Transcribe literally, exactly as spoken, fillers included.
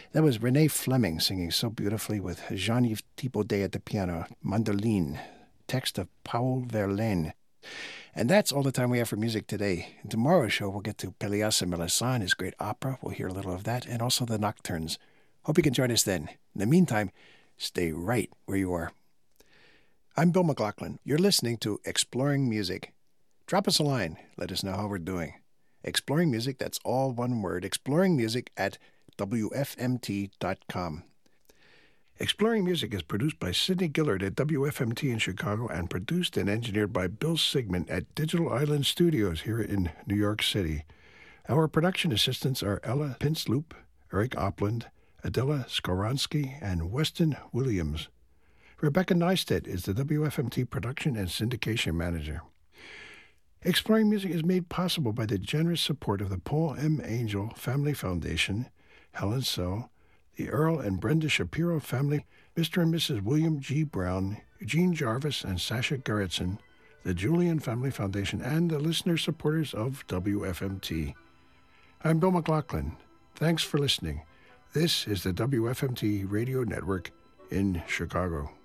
That was Renee Fleming singing so beautifully with Jean-Yves Thibaudet at the piano, Mandoline, text of Paul Verlaine. And that's all the time we have for music today. In tomorrow's show, we'll get to Pelléas and Melisande, his great opera. We'll hear a little of that, and also the Nocturnes. Hope you can join us then. In the meantime, stay right where you are. I'm Bill McLaughlin. You're listening to Exploring Music. Drop us a line. Let us know how we're doing. Exploring Music, that's all one word. Exploring Music at W F M T dot com. Exploring Music is produced by Sidney Gillard at W F M T in Chicago and produced and engineered by Bill Sigmund at Digital Island Studios here in New York City. Our production assistants are Ella Pinsloop, Eric Opland, Adela Skoronsky, and Weston Williams. Rebecca Neistat is the W F M T production and syndication manager. Exploring Music is made possible by the generous support of the Paul M. Angel Family Foundation, Helen So, the Earl and Brenda Shapiro family, Mister and Missus William G. Brown, Eugene Jarvis, and Sasha Gerritsen, the Julian Family Foundation, and the listener supporters of W F M T. I'm Bill McLaughlin. Thanks for listening. This is the W F M T Radio Network in Chicago.